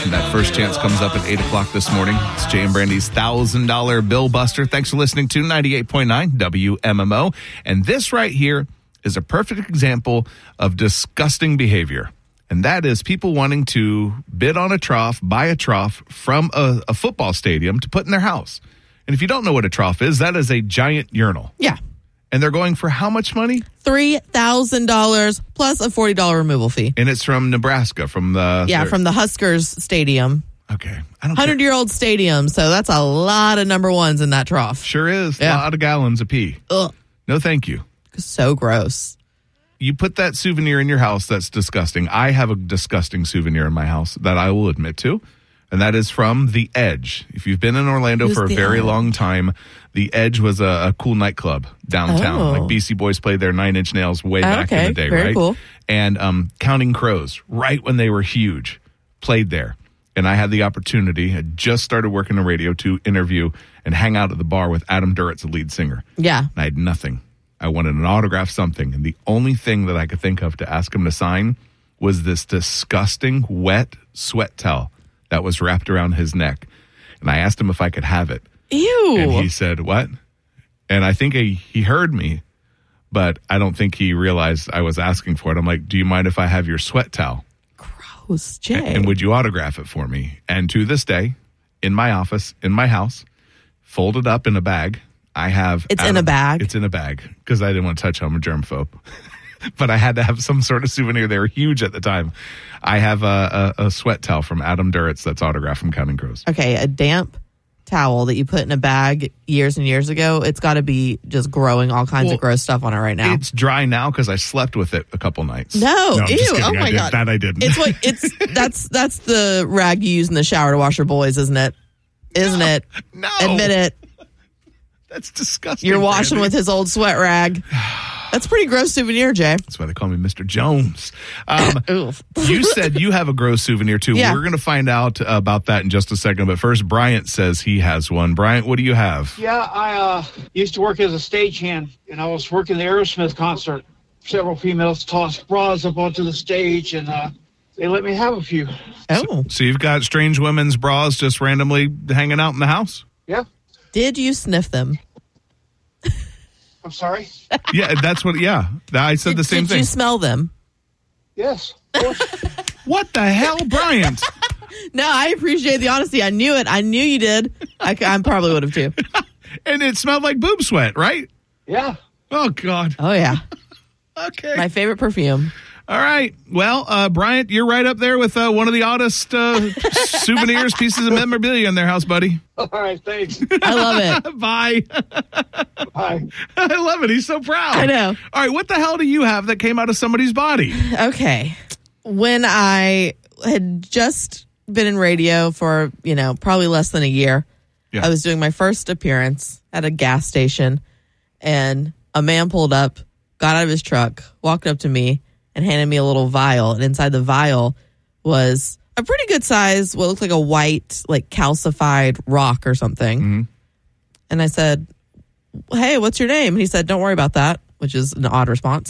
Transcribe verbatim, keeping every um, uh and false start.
That first chance comes up at eight o'clock this morning. It's Jay and Brandy's one thousand dollars Bill Buster. Thanks for listening to ninety-eight point nine W M M O. And this right here is a perfect example of disgusting behavior. And that is people wanting to bid on a trough, buy a trough from a, a football stadium to put in their house. And if you don't know what a trough is, that is a giant urinal. Yeah. And they're going for how much money? three thousand dollars plus a forty dollars removal fee. And it's from Nebraska, from the... Yeah, from the Huskers Stadium. Okay. I don't one hundred-year-old stadium, so that's a lot of number ones in that trough. Sure is. Yeah. A lot of gallons of pee. Ugh. No, thank you. So gross. You put that souvenir in your house, that's disgusting. I have a disgusting souvenir in my house that I will admit to, and that is from The Edge. If you've been in Orlando Who's for a The very Edge? long time, The Edge was a, a cool nightclub downtown. Oh. Like Beastie Boys played their Nine Inch Nails way Oh, back okay. in the day, Very right? cool. And um, Counting Crows, right when they were huge, played there. And I had the opportunity, I just started working in radio, to interview and hang out at the bar with Adam Duritz, the lead singer. Yeah. And I had nothing. I wanted an autograph, something. And the only thing that I could think of to ask him to sign was this disgusting, wet sweat towel that was wrapped around his neck. And I asked him if I could have it. Ew. And he said, what? And I think he, he heard me, but I don't think he realized I was asking for it. I'm like, do you mind if I have your sweat towel? Gross, Jay. And, and would you autograph it for me? And to this day, in my office, in my house, folded up in a bag, I have... It's in a bag? It's in a bag, because I didn't want to touch it. I'm a germphobe. But I had to have some sort of souvenir. They were huge at the time. I have a, a, a sweat towel from Adam Duritz that's autographed from Counting Crows. Okay, a damp towel that you put in a bag years and years ago, it's got to be just growing all kinds Well, of gross stuff on it right now. It's dry now because I slept with it a couple nights. No, I'm ew, just kidding. oh I my did. God. That I didn't. It's what it's that's that's the rag you use in the shower to wash your boys, isn't it? Isn't No, it? no. Admit it. That's disgusting. You're washing Brandy. with his old sweat rag. That's a pretty gross souvenir, Jay. That's why they call me Mister Jones. Um, Oof. you said you have a gross souvenir, too. Yeah. We're going to find out about that in just a second. But first, Bryant says he has one. Bryant, what do you have? Yeah, I uh, used to work as a stagehand, and I was working the Aerosmith concert. Several females tossed bras up onto the stage, and uh, they let me have a few. Oh. So you've got strange women's bras just randomly hanging out in the house? Yeah, Did you sniff them? I'm sorry. Yeah, that's what, yeah. I said Did, the same did thing. you smell them? Yes, of course. What the hell, Bryant? No, I appreciate the honesty. I knew it. I knew you did. I, I probably would have too. And it smelled like boob sweat, right? Yeah. Oh, God. Oh, yeah. Okay. My favorite perfume. All right. Well, uh, Bryant, you're right up there with uh, one of the oddest uh, souvenirs, pieces of memorabilia in their house, buddy. All right, thanks. I love it. Bye. Bye. I love it. He's so proud. I know. All right. What the hell do you have that came out of somebody's body? Okay. When I had just been in radio for, you know, probably less than a year, Yeah. I was doing my first appearance at a gas station, and a man pulled up, got out of his truck, walked up to me, and handed me a little vial. And inside the vial was a pretty good size, what looked like a white, like calcified rock or something. Mm-hmm. And I said, hey, what's your name? And he said, don't worry about that, which is an odd response.